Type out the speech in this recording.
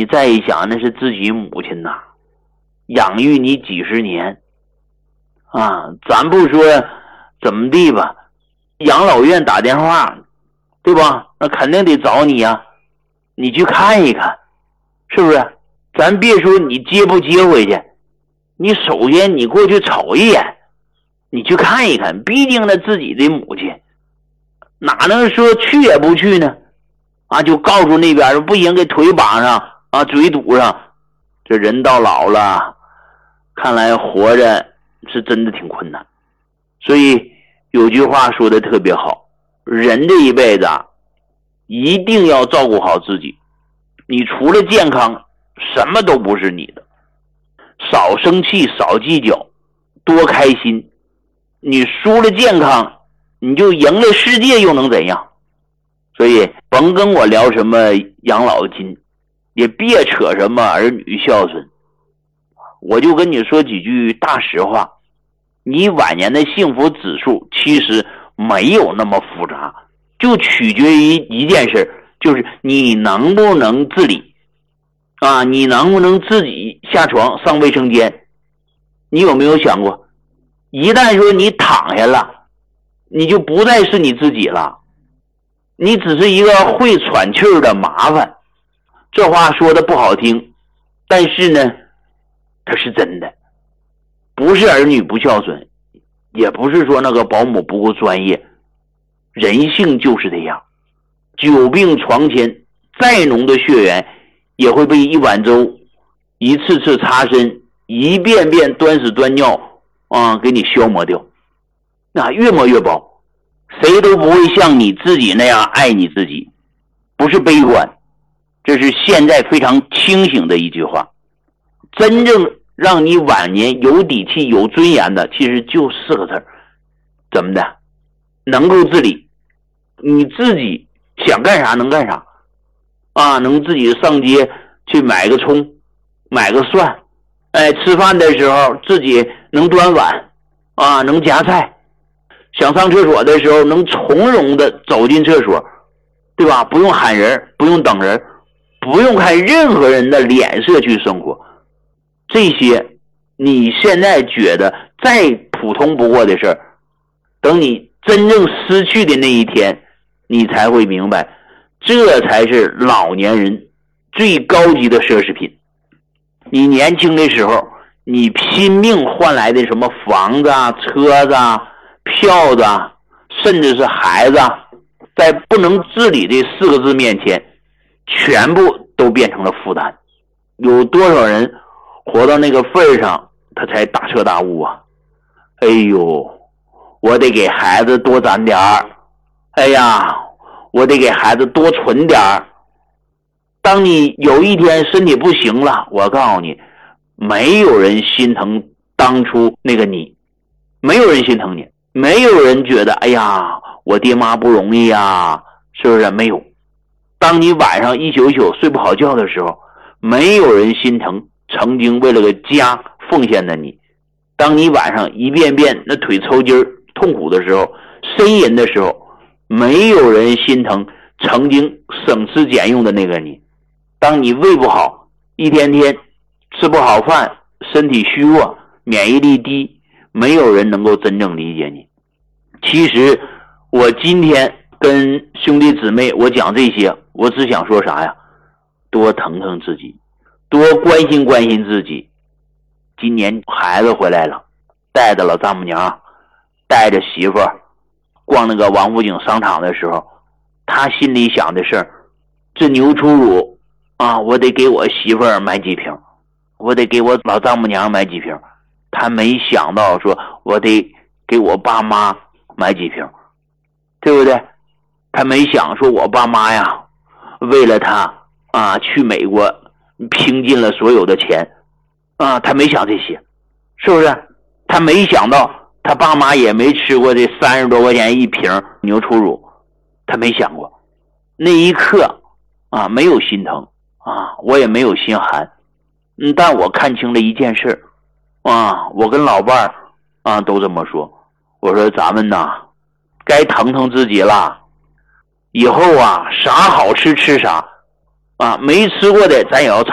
你再一想，那是自己母亲呐，养育你几十年啊，咱不说怎么地吧，养老院打电话，对吧？那肯定得找你啊，你去看一看，是不是？咱别说你接不接回去，你首先你过去瞅一眼，你去看一看，毕竟那自己的母亲，哪能说去也不去呢？啊，就告诉那边不行，给腿绑上啊，嘴堵上。这人到老了，看来活着是真的挺困难。所以有句话说的特别好，人这一辈子啊，一定要照顾好自己。你除了健康，什么都不是你的。少生气，少计较，多开心。你输了健康，你就赢了世界又能怎样？所以甭跟我聊什么养老金，也别扯什么儿女孝顺。我就跟你说几句大实话，你晚年的幸福指数其实没有那么复杂，就取决于一件事，就是你能不能自理啊，你能不能自己下床上卫生间。你有没有想过，一旦说你躺下了，你就不再是你自己了，你只是一个会喘气儿的麻烦。这话说的不好听，但是呢它是真的。不是儿女不孝顺，也不是说那个保姆不够专业，人性就是这样。久病床前，再浓的血缘也会被一碗粥，一次次擦身，一遍遍端屎端尿啊，给你消磨掉。那越磨越薄，谁都不会像你自己那样爱你自己。不是悲观，这是现在非常清醒的一句话。真正让你晚年有底气有尊严的，其实就4个字，怎么的？能够自理。你自己想干啥能干啥啊，能自己上街去买个葱买个蒜，吃饭的时候自己能端碗啊，能夹菜，想上厕所的时候能从容的走进厕所，对吧？不用喊人，不用等人，不用看任何人的脸色去生活。这些你现在觉得再普通不过的事儿，等你真正失去的那一天，你才会明白，这才是老年人最高级的奢侈品。你年轻的时候，你拼命换来的什么房子啊、车子啊、票子啊，甚至是孩子啊，在不能自理这4个字面前，全部都变成了负担。有多少人活到那个份上，他才大彻大悟啊！哎呦，我得给孩子多攒点儿，哎呀，我得给孩子多存点儿。当你有一天身体不行了，我告诉你，没有人心疼当初那个你，没有人心疼你，没有人觉得哎呀我爹妈不容易呀，是不是？没有。当你晚上一宿一宿睡不好觉的时候，没有人心疼曾经为了个家奉献的你。当你晚上一遍遍那腿抽筋痛苦的时候，呻吟的时候，没有人心疼曾经省吃俭用的那个你。当你胃不好，一天天吃不好饭，身体虚弱，免疫力低，没有人能够真正理解你。其实我今天跟兄弟姊妹我讲这些，我只想说啥呀？多疼疼自己，多关心关心自己。今年孩子回来了，带着老丈母娘，带着媳妇儿逛那个王府井商场的时候，他心里想的是，这牛初乳啊，我得给我媳妇儿买几瓶，我得给我老丈母娘买几瓶。他没想到说我得给我爸妈买几瓶，对不对？他没想说我爸妈呀，为了他啊去美国拼尽了所有的钱啊，他没想这些，是不是？他没想到他爸妈也没吃过这30多块钱一瓶牛初乳，他没想过。那一刻啊，没有心疼啊，我也没有心寒，但我看清了一件事啊，我跟老伴儿啊都这么说，我说咱们呐，该疼疼自己了。以后啊，啥好吃吃啥啊，没吃过的咱也要尝。